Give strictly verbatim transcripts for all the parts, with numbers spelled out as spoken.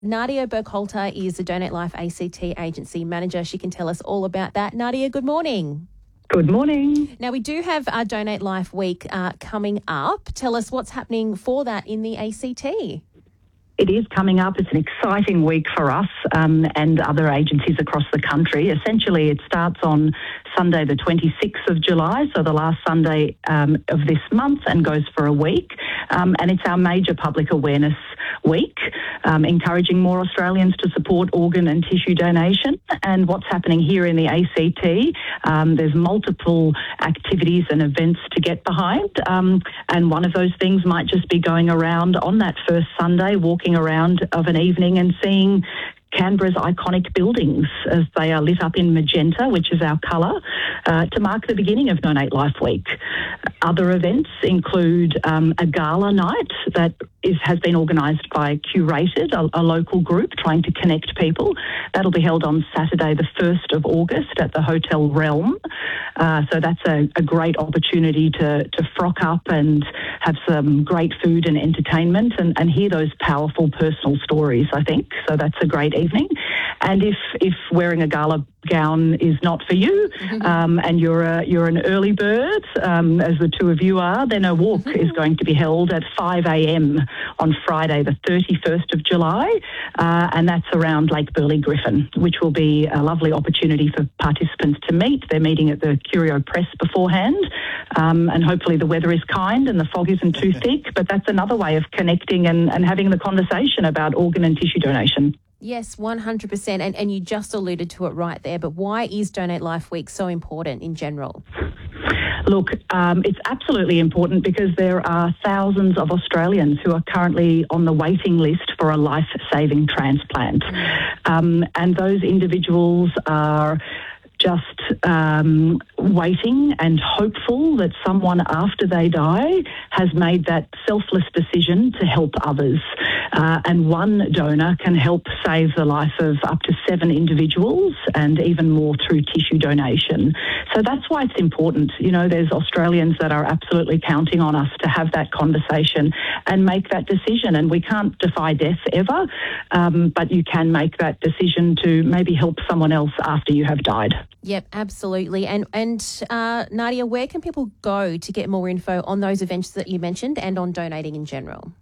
Nadia Burkhalter is the Donate Life A C T agency manager. She can tell us all about that. Nadia, good morning. Good morning. Now, we do have our Donate Life Week uh, coming up. Tell us what's happening for that in the A C T. It is coming up. It's an exciting week for us um, and other agencies across the country. Essentially, it starts on Sunday the twenty-sixth of July, so the last Sunday um, of this month, and goes for a week. Um, and it's our major public awareness week, um, encouraging more Australians to support organ and tissue donation. And what's happening here in the A C T, um, there's multiple activities and events to get behind. Um, and one of those things might just be going around on that first Sunday, walking around of an evening and seeing Canberra's iconic buildings as they are lit up in magenta, which is our colour, uh, to mark the beginning of Donate Life Week. Other events include um, a gala night that is, has been organised by Curated, a, a local group trying to connect people. That'll be held on Saturday the first of August at the Hotel Realm. Uh, so that's a, a great opportunity to, to frock up and have some great food and entertainment and, and hear those powerful personal stories, I think. So that's a great evening. And if if wearing a gala gown is not for you, mm-hmm. um, and you're a, you're an early bird, um, as the two of you are, then a walk mm-hmm. is going to be held at five a.m. on Friday, the thirty-first of July, uh, and that's around Lake Burley Griffin, which will be a lovely opportunity for participants to meet. They're meeting at the Curio Press beforehand, um, and hopefully the weather is kind and the fog isn't too thick, but that's another way of connecting and, and having the conversation about organ and tissue donation. Yes, one hundred percent. And, and you just alluded to it right there. But why is Donate Life Week so important in general? Look, um, it's absolutely important because there are thousands of Australians who are currently on the waiting list for a life-saving transplant. Um, and those individuals are just um, waiting and hopeful that someone after they die has made that selfless decision to help others. Uh, and one donor can help save the life of up to seven individuals and even more through tissue donation. So that's why it's important. You know, there's Australians that are absolutely counting on us to have that conversation and make that decision. And we can't defy death ever, um, but you can make that decision to maybe help someone else after you have died. Yep, absolutely. And and uh, Nadia, where can people go to get more info on those events that you mentioned and on donating in general?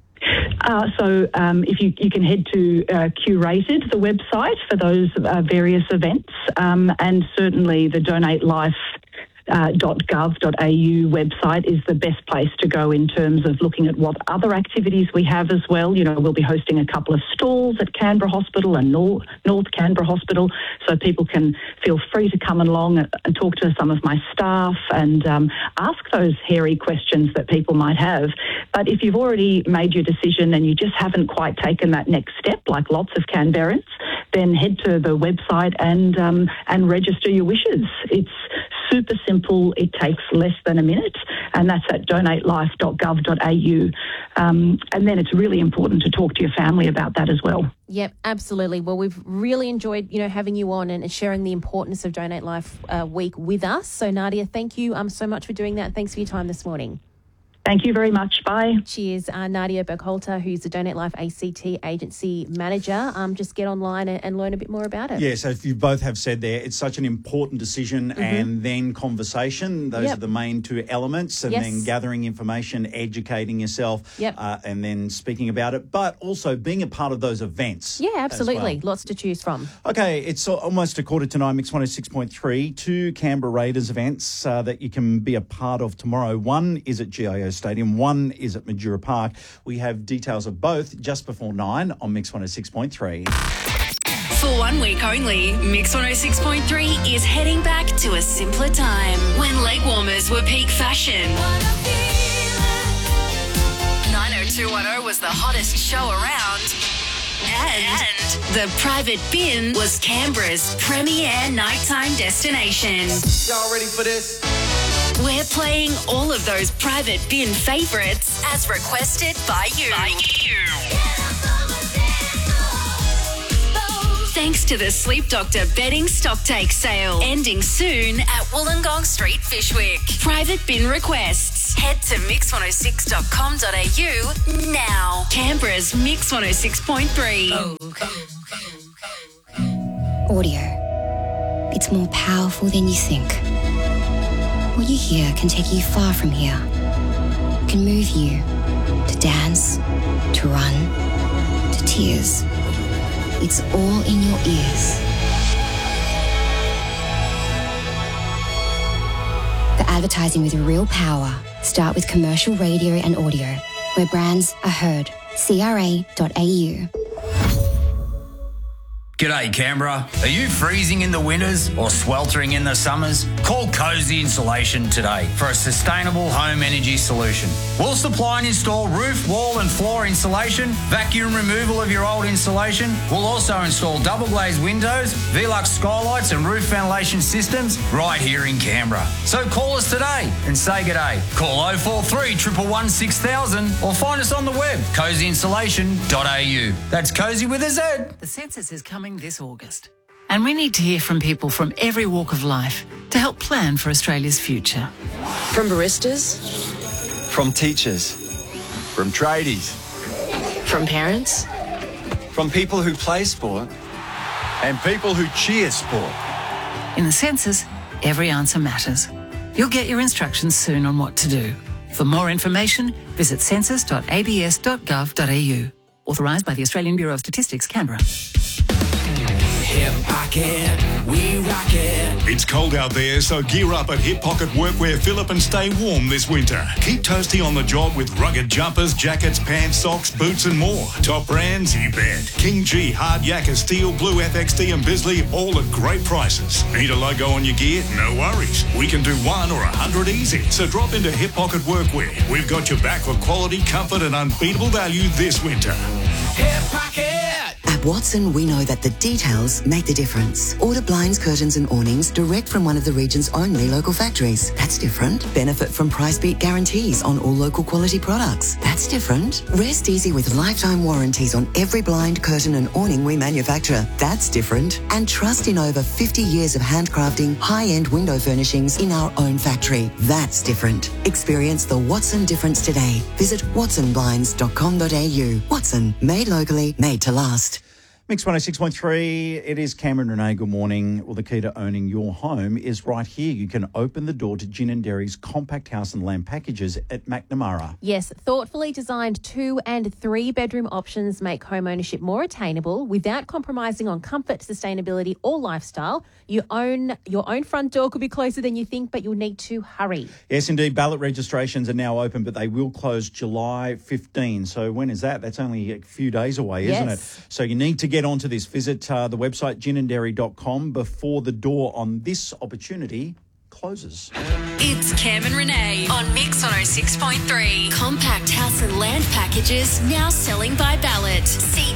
Uh, so um, if you, you can head to uh, Curated, the website for those uh, various events, um, and certainly the Donate Life Uh, .gov.au website is the best place to go in terms of looking at what other activities we have as well. You know, we'll be hosting a couple of stalls at Canberra Hospital and North, North Canberra Hospital, so people can feel free to come along and talk to some of my staff and um, ask those hairy questions that people might have. But if you've already made your decision and you just haven't quite taken that next step, like lots of Canberrans, then head to the website and um, and register your wishes. It's super simple. It takes less than a minute, and that's at donate life dot gov dot a u. Um, and then it's really important to talk to your family about that as well. Yep, absolutely. Well, we've really enjoyed, you know, having you on and sharing the importance of Donate Life uh, Week with us. So, Nadia, thank you um, so much for doing that. Thanks for your time this morning. Thank you very much. Bye. She is uh, Nadia Burkhalter, who's the Donate Life A C T agency manager. Um, just get online and, and learn a bit more about it. Yeah, so if you both have said there, it's such an important decision mm-hmm. and then conversation. Those yep. are the main two elements. And yes. then gathering information, educating yourself, yep. uh, and then speaking about it, but also being a part of those events. Yeah, absolutely. Well. Lots to choose from. Okay, it's almost a quarter to nine, Mix one oh six point three, two Canberra Raiders events uh, that you can be a part of tomorrow. One is at G I O Stadium, one is at Majura Park. We have details of both just before nine on Mix one oh six point three. For one week only, Mix one oh six point three is heading back to a simpler time when leg warmers were peak fashion. nine oh two one oh was the hottest show around. And the Private Bin was Canberra's premier nighttime destination. Y'all ready for this? We're playing all of those Private Bin favourites as requested by you. By you. Thanks to the Sleep Doctor bedding stocktake sale, ending soon at Wollongong Street, Fishwick. Private Bin requests. Head to mix one oh six dot com dot a u now. Canberra's Mix one oh six point three. Audio. It's more powerful than you think. What you hear can take you far from here. It can move you to dance, to run, to tears. It's all in your ears. The advertising with real power. Start with commercial radio and audio, where brands are heard. C R A dot A U. G'day Canberra. Are you freezing in the winters or sweltering in the summers? Call Cozy Insulation today for a sustainable home energy solution. We'll supply and install roof, wall and floor insulation, vacuum removal of your old insulation. We'll also install double glazed windows, Velux skylights and roof ventilation systems right here in Canberra. So call us today and say g'day. Call oh four three, one one one, six thousand or find us on the web, cozy insulation dot a u. That's Cozy with a Z. The census is coming this August, and we need to hear from people from every walk of life to help plan for Australia's future. From baristas, from teachers, from tradies, from parents, from people who play sport, and people who cheer sport. In the census, every answer matters. You'll get your instructions soon on what to do. For more information, visit census dot a b s dot gov dot a u. Authorised by the Australian Bureau of Statistics, Canberra. Hip Pocket, we rock it. It's cold out there, so gear up at Hip Pocket Workwear Phillip and stay warm this winter. Keep toasty on the job with rugged jumpers, jackets, pants, socks, boots and more. Top brands, you bet. King G, Hard Yakka, Steel, Blue, F X D and Bisley, all at great prices. Need a logo on your gear? No worries. We can do one or a hundred easy. So drop into Hip Pocket Workwear. We've got your back for quality, comfort and unbeatable value this winter. Hip Pocket! At Watson, we know that the details make the difference. Order blinds, curtains and awnings direct from one of the region's only local factories. That's different. Benefit from price beat guarantees on all local quality products. That's different. Rest easy with lifetime warranties on every blind, curtain and awning we manufacture. That's different. And trust in over fifty years of handcrafting high-end window furnishings in our own factory. That's different. Experience the Watson difference today. Visit watson blinds dot com dot a u. Watson, made locally, made to last. Mix one oh six point three, it is Cameron Renee, good morning. Well, the key to owning your home is right here. You can open the door to Gin and Dairy's compact house and land packages at Macnamara. Yes, thoughtfully designed two and three bedroom options make home ownership more attainable without compromising on comfort, sustainability or lifestyle. You own your own front door could be closer than you think, but you'll need to hurry. Yes, indeed. Ballot registrations are now open, but they will close July fifteenth. So when is that? That's only a few days away, isn't Yes. it? So you need to get onto this. Visit uh, the website gin and dairy dot com before the door on this opportunity closes. It's Cam and Renee on Mix one oh six point three. Compact house and land packages now selling by ballot. See